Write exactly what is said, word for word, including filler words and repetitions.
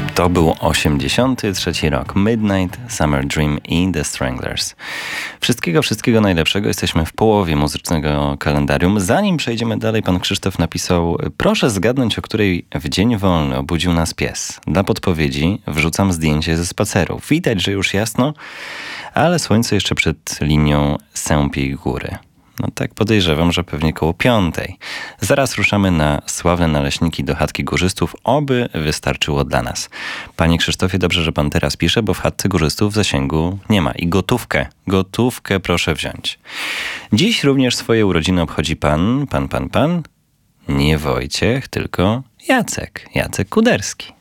To był osiemdziesiąty trzeci rok. Midnight Summer Dream i The Stranglers. Wszystkiego, wszystkiego najlepszego. Jesteśmy w połowie muzycznego kalendarium. Zanim przejdziemy dalej, pan Krzysztof napisał: proszę zgadnąć, o której w dzień wolny obudził nas pies. Dla podpowiedzi wrzucam zdjęcie ze spaceru. Widać, że już jasno, ale słońce jeszcze przed linią Sępiej Góry. No tak podejrzewam, że pewnie koło piątej. Zaraz ruszamy na sławne naleśniki do chatki górzystów, oby wystarczyło dla nas. Panie Krzysztofie, dobrze, że pan teraz pisze, bo w chatce górzystów w zasięgu nie ma. I gotówkę, gotówkę proszę wziąć. Dziś również swoje urodziny obchodzi pan, pan, pan, pan. Nie Wojciech, tylko Jacek, Jacek Kuderski.